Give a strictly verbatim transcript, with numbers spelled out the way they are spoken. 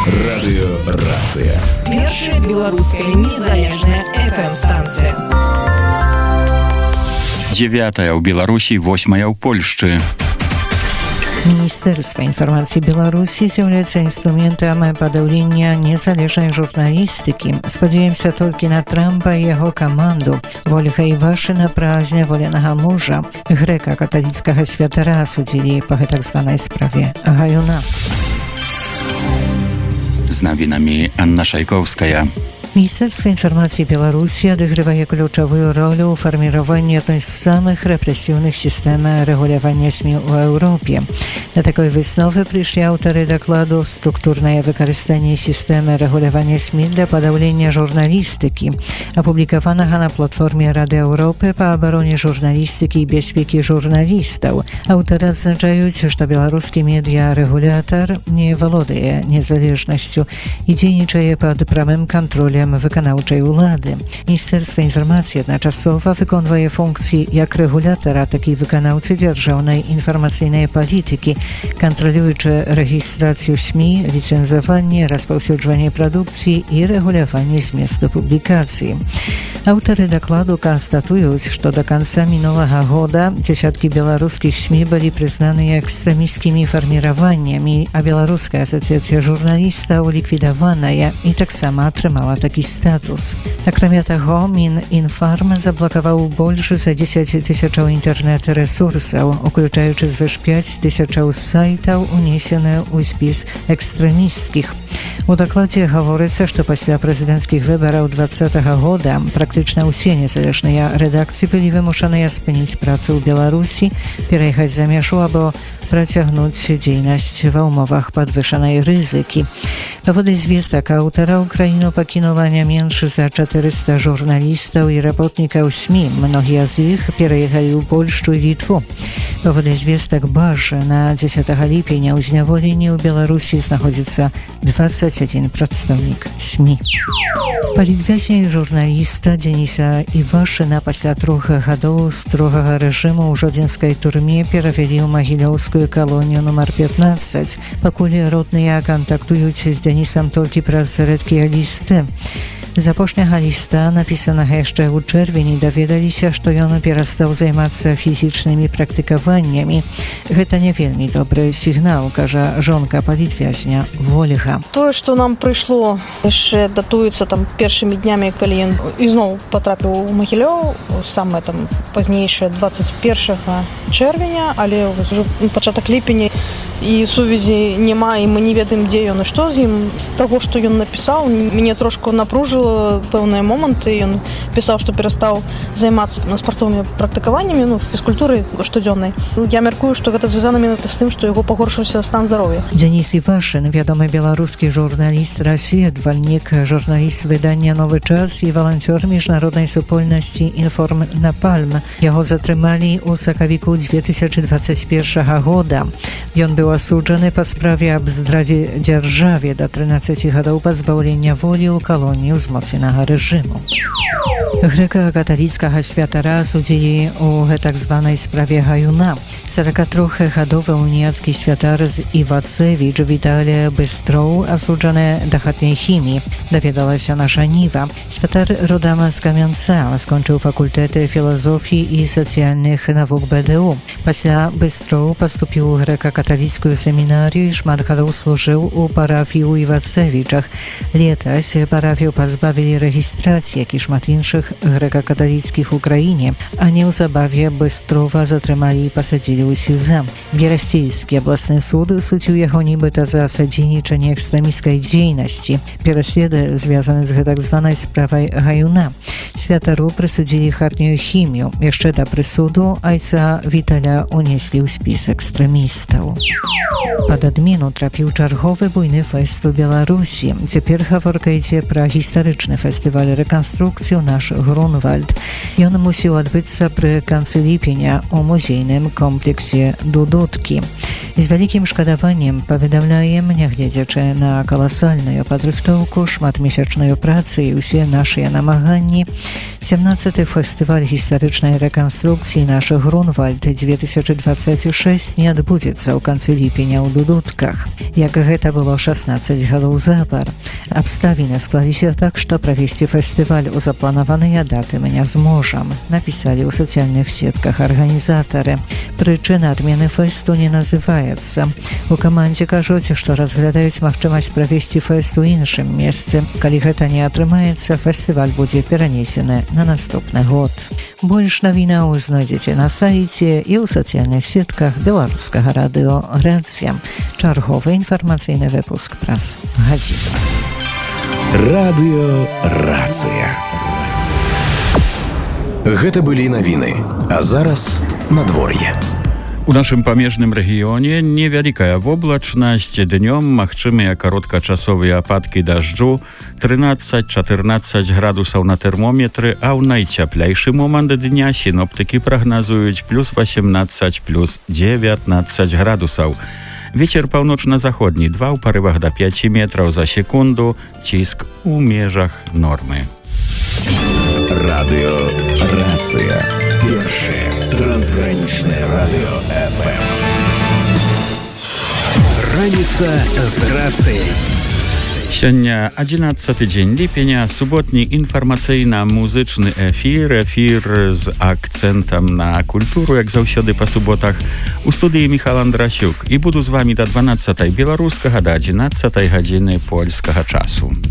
Радыёрацыя. Першая беларуская незалежная эф эм-станцыя. Дзявятая ў Беларусі, восьмая ў Польшчы. Міністэрства інфармацыі Беларусі з'яўляецца інструментам падаўлення незалежнай журналістыкі. Спадзяемся толькі на Трампа і яго каманду. Ольга Івашына празня воленага мужа. Грэка-каталіцкага святара судзілі па гэтак званай справе Гаюна. Z nawinami Anna Szajkowska. Міністэрства інфармацыі Беларусі адыгрывае ключавую ролю ў фарміраванні адной з самых рэпрэсіўных сістэм рэгулявання СМІ ў Еўропе. Да такой высновы прыйшлі аўтары дакладу «Структурнае выкарыстанне сістэмы рэгулявання СМІ для падаўлення журналістыкі», апублікаванага на платформе Рады Еўропы па абароне журналістыкі і бяспекі журналістаў. Аўтары адзначаюць, што беларускі медыярэгулятар не валодае незалежнасцю і дзейнічае пад прамым кантролем выканаўчай улады. Міністэрства інфармацыі адначасова выконвае функцыі як рэгулятара, так і выканаўцы дзяржаўнай інфармацыйнай палітыкі, кантралюючы рэгістрацыю СМІ, ліцэнзаванне, распаўсюджванне прадукцыі і рэгуляванне зместу публікацыі. Аўтары дакладу канстатуюць, што да канца мінулага года дзесяткі беларускіх СМІ былі прызнаныя экстрэмісцкімі фарміраваннямі, а Беларуская асацыяцыя журналістаў ліквідаваная і таксама атрымала такі статус. Акрамя таго, Мінінфарм заблакаваў больш за дзесяць тысячаў інтэрнэт-рэсурсаў, уключаючы звыш пяць тысячаў сайтаў, унесены ў спіс экстрэмісцкіх. У дакладзе гаворыцца, што пасля прэзідэнцкіх выбараў двадцатага года практычна ўсе незалежныя рэдакцыі былі вымушаныя спыніць працу ў Беларусі, пераехаць за мяжу або працягнуць дзейнасць ва ўмовах падвышанай рызыкі. Паводле звестак аўтараў, краіну пакінула не менш за чатырыста журналістаў і работнікаў СМІ. Многія з іх пераехалі ў Польшчу і Літву. Паводле звестак БАЖ, на дзесятага ліпеня ў зняволенні ў Беларусі знаходзіцца дваццаць адзін прадстаўнік СМІ. Палітвязня і журналіста Дзениса Івашына пасля трох гадоў строгага рэжыму ў жодзінскай турме перавялі ў магілёўскую калонію нумар пятнаццаць. Пакуль родныя кантактуюць з Дзенісам толькі праз рэдкія лісты. З апошняга ліста, напісанага яшчэ ў чэрвені, даведаліся, што ён перастаў займацца фізічнымі практыкаваннямі. Гэта не вельмі добры сігнал, кажа жонка палітвязня Ольга. Тое, што нам прыйшло, яшчэ датуецца там першымі днямі, калі ён ізноў патрапіў у Магілёў, самае там пазнейшае дваццаць першага чэрвеня, але ўжо пачатак ліпеня і сувязі няма, і мы не ведаем, дзе ён і што з ім. З таго, што ён напісаў, мяне трошку напружыла пэўныя моманты. Ён пісаў, што перастаў займацца спартовымі практыкаваннямі, ну, фізкультурай штодзённай. Я мяркую, што гэта звязана менавіта з тым, што яго пагоршыўся стан здароўя. Дзеніс Івашын, вядомы беларускі журналіст, расследавальнік, журналіст выдання «Новы час» і валанцёр міжнароднай супольнасці «Інформ Напальм». Яго затрымалі ў сакавіку дзве тысячы дваццаць першага года. Ён быў асуджаны па справе аб здрадзе дзяржаве да трынаццаці гадоў пазбаўлення волі ў калоніі ўзмоцненага рэжыму. Грэка-каталіцкага святара судзілі ў гэтак званай справе Гаюна. сорокатрохгадовы уніяцкі святар з Івацевіч Віталія Быстроў асуджаны да хатняй хіміі, даведалася наша Ніва. Святар родам з Камянца, скончыў факультэты філазофіі і сацыяльных навук бэ дэ у. Пасля Быстроў паступіў у грэка-каталіцкую семінарію і шмат гадоў служыў у парафіі ў Івацевічах. Летась парафію пазбавілі рэгістрацыі, як і шмат іншых грэка-каталіцкіх у краіне, а неўзабаве Быстрова затрымалі і пасадзілі ў СІЗА. Берасцейскі абласны суд судзіў яго нібыта за садзейнічанне экстрэмісцкай дзейнасці. Пераследы звязаны з гэтак званай справай Гаюна. Святару прысудзілі хатнюю хімію. Яшчэ да прысуду айца Віталя унеслі ў спіс экстрэмістаў. Пад адмену трапіў чарговы буйны фэст у Беларусі. Цяпер гаворка ідзе пра гістарычны фестываль рэканструкцыю «Наш Грунвальд». Ён мусіў адбыцца пры канцы ліпеня ў музейным комплексе «Дудуткі». З вялікім шкадаваннем паведамляем, нягледзячы на каласальную падрыхтоўку, шматмесячную працу і ўсе нашыя намаганні, сямнадцаты фестываль гістарычнай рэканструкцыі «Наш Грунвальд» дзве тысячы дваццаць шэсць не адбудзецца ў канцы ліпеня ў дудутках, як гэта было шаснаццаць гадоў запар. Абставіны склаліся так, што правесці фестываль у запланаваныя даты мы не зможам, напісалі ў сацыяльных сетках арганізатары. Прычына адмены фэсту не называецца. У камандзе кажуць, што разглядаюць магчымасць правесці фэст у іншым месцы. Калі гэта не атрымаецца, фестываль будзе перанесены на наступны год. Больш навінаў знойдзеце на сайце і ў сацыяльных сетках беларускага радыё «Рацыя». Чарговы інфармацыйны выпуск праз гадзіну. Радыё «Рацыя». Гэта былі навіны, а зараз надвор'е. У нашым памежным рэгіёне невялікая воблачнасць, днём магчымыя кароткачасовыя ападкі дажджу, трынаццаць-чатырнаццаць градусаў на тэрмометры, а ў найцяпляйшы момант дня сіноптыкі прагназуюць плюс васемнаццаць, плюс дзевятнаццаць градусаў. Вецер паўночна-заходні, два ў парывах да пяці метраў за секунду, ціск у межах нормы. Радыё «Рацыя». Першае трансгранічнае радыё эф эм. Раніца з рацыяй. Сёння адзінаццаты дзень ліпеня, суботні інфармацыйна-музычны эфір, эфір з акцэнтам на культуру, як заўсёды па суботах. У студыі Міхал Андрасюк і буду з вамі да дванаццатай беларускага, да адзінаццатай гадзіны польскага часу.